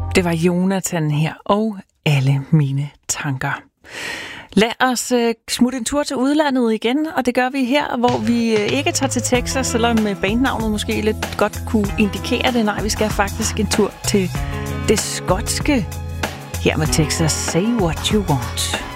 Det var Jonathan her, og alle mine tanker. Lad os smutte en tur til udlandet igen, og det gør vi her, hvor vi ikke tager til Texas, selvom bandnavnet måske lidt godt kunne indikere det. Nej, vi skal faktisk en tur til det skotske. Her med Texas, Say What You Want.